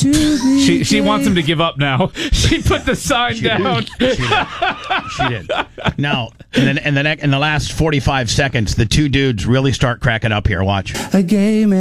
She wants him to give up now. She put the sign down. She did. Now, in the last 45 seconds, the two dudes really start cracking up here. Watch. A game